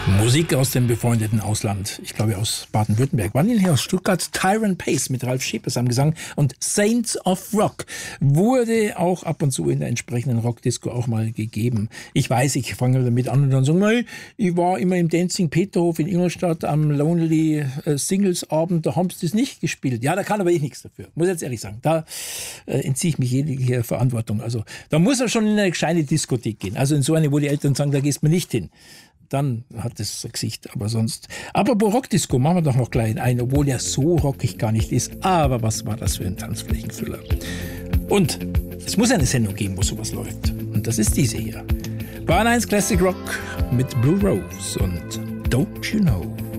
Musik aus dem befreundeten Ausland. Ich glaube aus Baden-Württemberg. Waren hier aus Stuttgart. Tyron Pace mit Ralf Schepers am Gesang und Saints of Rock wurde auch ab und zu in der entsprechenden Rockdisco auch mal gegeben. Ich weiß, ich fange damit an und dann sagen, hey, ich war immer im Dancing Peterhof in Ingolstadt am Lonely Singles Abend, da haben sie das nicht gespielt. Ja, da kann aber ich nichts dafür. Muss ich jetzt ehrlich sagen. Da entziehe ich mich jegliche Verantwortung. Also da muss er schon in eine gescheite Diskothek gehen. Also in so eine, wo die Eltern sagen, da gehst du nicht hin. Dann hat es ein Gesicht, aber sonst. Apropos Rockdisco, machen wir doch noch gleich ein, obwohl der so rockig gar nicht ist. Aber was war das für ein Tanzflächenfüller? Und es muss eine Sendung geben, wo sowas läuft. Und das ist diese hier. Bahn 1 Classic Rock mit Blue Rose und Don't You Know.